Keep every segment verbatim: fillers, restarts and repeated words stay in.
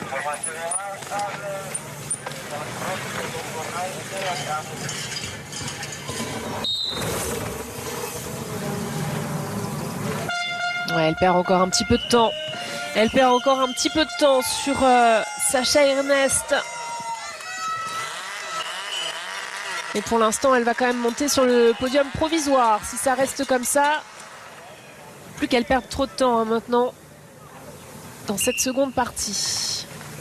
Ouais, elle perd encore un petit peu de temps. Elle perd encore un petit peu de temps sur euh, Sacha Ernest. Et pour l'instant, elle va quand même monter sur le podium provisoire. Si ça reste comme ça, plus qu'elle perde trop de temps hein, maintenant dans cette seconde partie.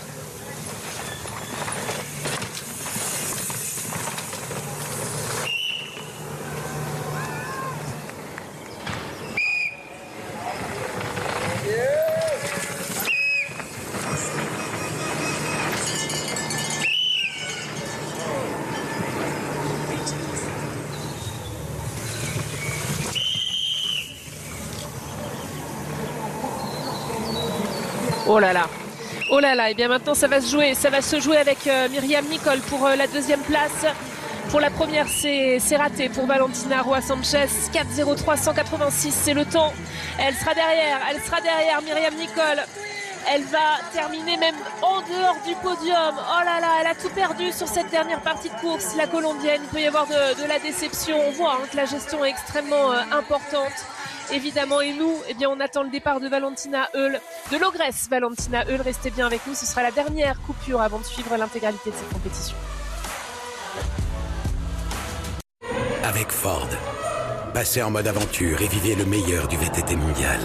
Oh là là, oh là là, et bien maintenant ça va se jouer, ça va se jouer avec euh, Myriam Nicole pour euh, la deuxième place. Pour la première, c'est, c'est raté pour Valentina Roa Sanchez, quatre zéro trois cent quatre-vingt-six, c'est le temps. Elle sera derrière, elle sera derrière Myriam Nicole. Elle va terminer même en dehors du podium. Oh là là, elle a tout perdu sur cette dernière partie de course, la Colombienne. Il peut y avoir de, de la déception. On voit hein, que la gestion est extrêmement euh, importante. Évidemment, et nous, eh bien, on attend le départ de Valentina Heul, de l'Ogresse Valentina Heul. Restez bien avec nous, ce sera la dernière coupure avant de suivre l'intégralité de cette compétition. Avec Ford, passez en mode aventure et vivez le meilleur du V T T mondial.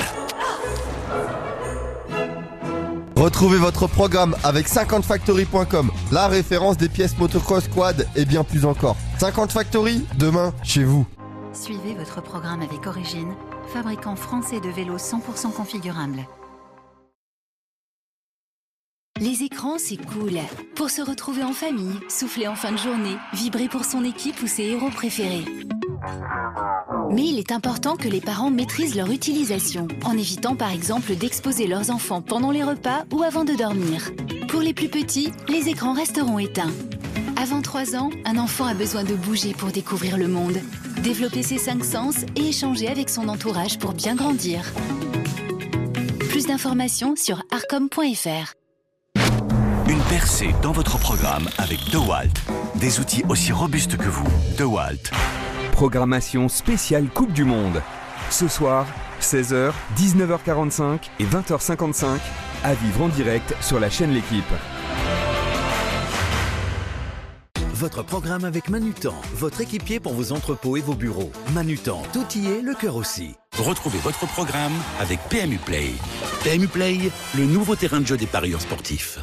Retrouvez votre programme avec cinquante factory point com, la référence des pièces motocross, quad et bien plus encore. cinquante Factory, demain, chez vous. Suivez votre programme avec Origine, fabricant français de vélos cent pour cent configurables. Les écrans, c'est cool. Pour se retrouver en famille, souffler en fin de journée, vibrer pour son équipe ou ses héros préférés. Mais il est important que les parents maîtrisent leur utilisation, en évitant par exemple d'exposer leurs enfants pendant les repas ou avant de dormir. Pour les plus petits, les écrans resteront éteints. Avant trois ans, un enfant a besoin de bouger pour découvrir le monde, développer ses cinq sens et échanger avec son entourage pour bien grandir. Plus d'informations sur arcom point f r. Une percée dans votre programme avec DeWalt. Des outils aussi robustes que vous. DeWalt. Programmation spéciale Coupe du Monde. Ce soir, seize heures, dix-neuf heures quarante-cinq et vingt heures cinquante-cinq, à vivre en direct sur la chaîne L'Équipe. Votre programme avec Manutan, votre équipier pour vos entrepôts et vos bureaux. Manutan, tout y est, le cœur aussi. Retrouvez votre programme avec P M U Play. P M U Play, le nouveau terrain de jeu des parieurs sportifs.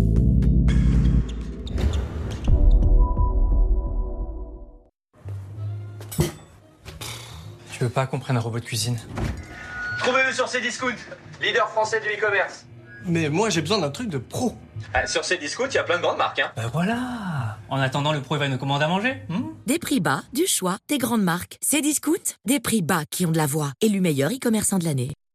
Tu veux pas qu'on prenne un robot de cuisine? Trouvez-le sur Cdiscount, leader français du e-commerce. Mais moi j'ai besoin d'un truc de pro. Ah, sur Cdiscount, il y a plein de grandes marques. Hein. Ben voilà. En attendant, le pro il va nous commander à manger. Hmm des prix bas, du choix, des grandes marques. Cdiscount, des prix bas qui ont de la voix. Élu meilleur e-commerçant de l'année.